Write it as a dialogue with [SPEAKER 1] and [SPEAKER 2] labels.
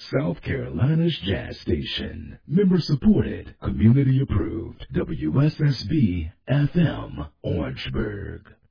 [SPEAKER 1] South Carolina's Jazz Station. Member supported, community approved. WSSB FM, Orangeburg.